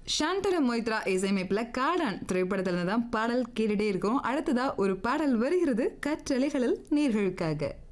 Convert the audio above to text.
சாந்தர மொய்த்ரா இசையமைப்பில் காடான் திரைப்படத்துல தான் பாடல் கேட்டுட்டே இருக்கும். அடுத்ததா ஒரு பாடல் வருகிறது கற்றலைகளில் நேர்களுக்காக.